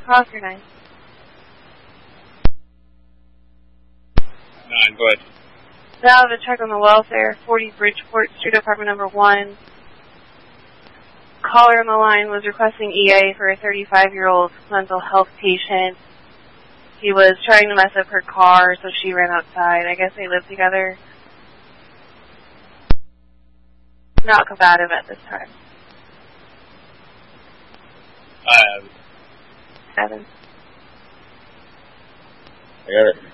Cross your 9. 9, go ahead. Now to check on the welfare, 40 Bridgeport Street, apartment number 1. Caller on the line was requesting EA for a 35-year-old mental health patient. He was trying to mess up her car, so she ran outside. I guess they live together. Not combative at this time. I have it. 7. I got it.